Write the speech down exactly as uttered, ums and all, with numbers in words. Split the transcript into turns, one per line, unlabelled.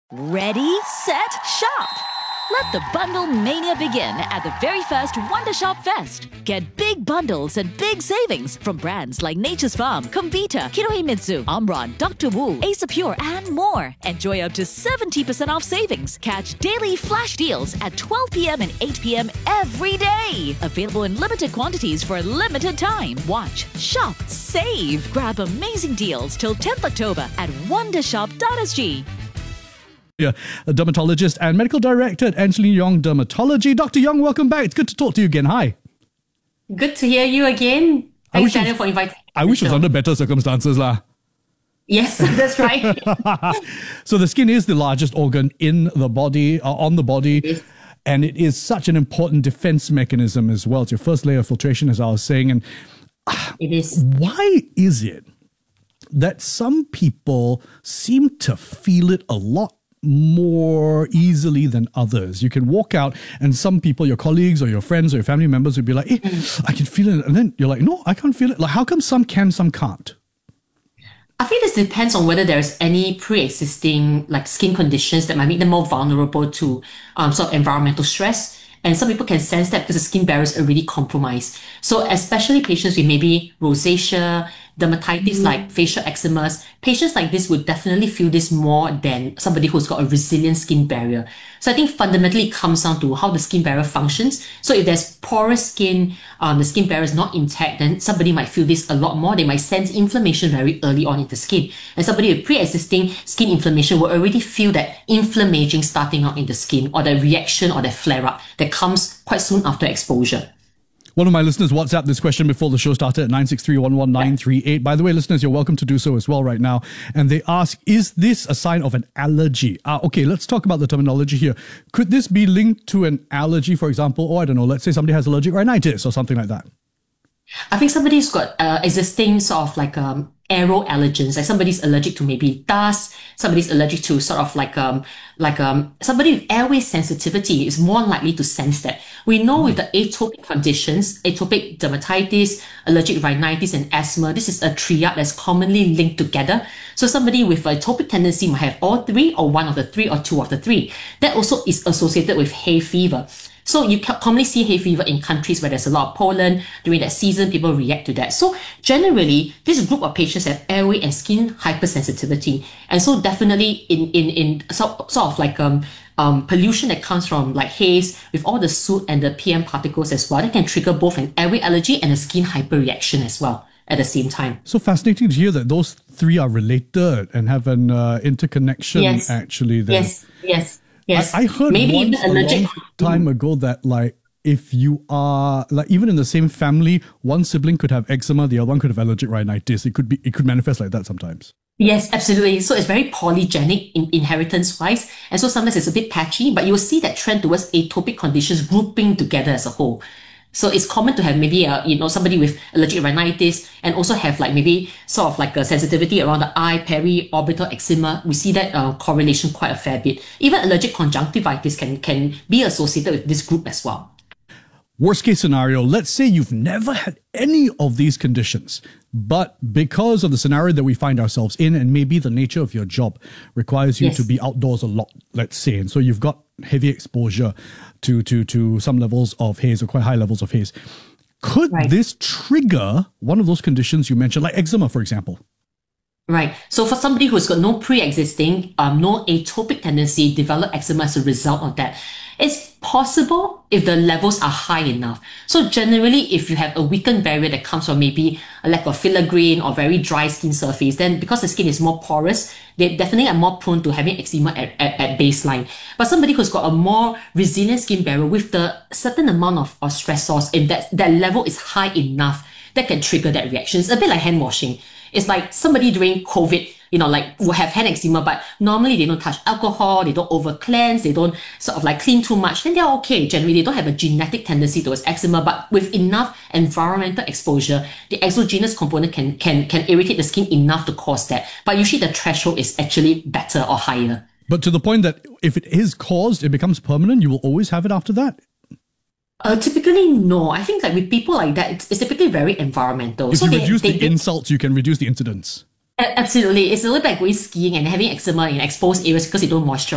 Ready, set, shop! Let the bundle mania begin at the very first Wonder Shop Fest. Get big bundles and big savings from brands like Nature's Farm, Comvita, Kinohimitsu, Omron, Doctor Wu, Ace Pure, and more. Enjoy up to seventy percent off savings. Catch daily flash deals at twelve p.m. and eight p.m. every day. Available in limited quantities for a limited time. Watch, shop, save. Grab amazing deals till tenth October at wondershop dot s g.
Yeah, a dermatologist and medical director at Angeline Yong Dermatology. Doctor Yong, welcome back. It's good to talk to you again. Hi.
Good to hear you again. Thanks, Daniel, for inviting me.
I wish it was under better circumstances, lah.
Yes, that's right.
So the skin is the largest organ in the body, uh, on the body.
Yes.
And it is such an important defense mechanism as well. It's your first layer of filtration, as I was saying. And uh,
it is.
Why is it that some people seem to feel it a lot more easily than others? You can walk out and some people, your colleagues or your friends or your family members would be like, hey, I can feel it. And then you're like, no, I can't feel it. Like, how come some can, some can't?
I think this depends on whether there's any pre-existing like skin conditions that might make them more vulnerable to um, sort of environmental stress. And some people can sense that because the skin barrier is already compromised. So especially patients with maybe rosacea, dermatitis, mm. like facial eczemas, patients like this would definitely feel this more than somebody who's got a resilient skin barrier. So I think fundamentally it comes down to how the skin barrier functions. So if there's porous skin, um, the skin barrier is not intact, then somebody might feel this a lot more. They might sense inflammation very early on in the skin. And somebody with pre-existing skin inflammation will already feel that inflammation starting out in the skin, or the reaction or the flare-up that comes quite soon after exposure.
One of my listeners WhatsApped this question before the show started at nine six three, one one nine three eight. By the way, listeners, you're welcome to do so as well right now. And they ask, is this a sign of an allergy? Uh, okay, let's talk about the terminology here. Could this be linked to an allergy, for example? Or I don't know, let's say somebody has allergic rhinitis or something like that.
I think somebody's got uh, existing sort of like um, aero allergens, like somebody's allergic to maybe dust, somebody's allergic to sort of like um like um somebody with airway sensitivity is more likely to sense that. We know with the atopic conditions, atopic dermatitis, allergic rhinitis, and asthma, this is a triad that's commonly linked together. So somebody with a atopic tendency might have all three, or one of the three, or two of the three. That also is associated with hay fever. So you commonly see hay fever in countries where there's a lot of pollen. During that season, people react to that. So generally, this group of patients have airway and skin hypersensitivity. And so definitely in, in, in sort, sort of like um, um, pollution that comes from like haze with all the soot and the P M particles as well, that can trigger both an airway allergy and a skin hyperreaction as well at the same time.
So fascinating to hear that those three are related and have an uh, interconnection
yes.
actually there.
Yes, yes. Yes.
I, I heard
Maybe
once
even allergic.
a long time ago that like if you are like even in the same family, one sibling could have eczema, the other one could have allergic rhinitis. It could be it could manifest like that sometimes.
Yes, absolutely. So it's very polygenic in inheritance wise, and so sometimes it's a bit patchy, but you will see that trend towards atopic conditions grouping together as a whole. So it's common to have maybe a, you know, somebody with allergic rhinitis and also have like maybe sort of like a sensitivity around the eye, peri-orbital eczema. We see that uh, correlation quite a fair bit. Even allergic conjunctivitis can, can be associated with this group as well.
Worst case scenario, let's say you've never had any of these conditions, but because of the scenario that we find ourselves in and maybe the nature of your job requires you
yes.
to be outdoors a lot, let's say, and so you've got heavy exposure to, to, to some levels of haze or quite high levels of haze. Could right. this trigger one of those conditions you mentioned, like eczema, for example?
Right. So for somebody who's got no pre-existing, um, no atopic tendency, develop eczema as a result of that, it's possible if the levels are high enough. So generally, if you have a weakened barrier that comes from maybe a lack of filaggrin or very dry skin surface, then because the skin is more porous, they definitely are more prone to having eczema at, at, at baseline. But somebody who's got a more resilient skin barrier with the certain amount of, of stressors, if that, that level is high enough, that can trigger that reaction. It's a bit like hand washing. It's like somebody during COVID, you know, like will have hand eczema, but normally they don't touch alcohol, they don't over cleanse, they don't sort of like clean too much, then they're okay. Generally, they don't have a genetic tendency towards eczema, but with enough environmental exposure, the exogenous component can, can, can irritate the skin enough to cause that. But usually the threshold is actually better or higher.
But to the point that if it is caused, it becomes permanent, you will always have it after that?
Uh, typically, no. I think like with people like that, it's, it's typically very environmental.
If
so
you
they,
reduce
they,
the
they,
insults, you can reduce the incidents.
Absolutely. It's a little bit like going skiing and having eczema in exposed areas because you don't moisturize.